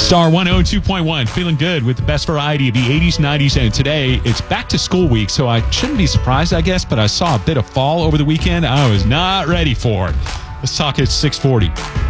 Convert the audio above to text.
Star 102.1, feeling good with the best variety of the 80s, 90s, and today it's back to school week, so I shouldn't be surprised, I guess, but I saw a bit of fall over the weekend I was not ready for. Let's talk at 640.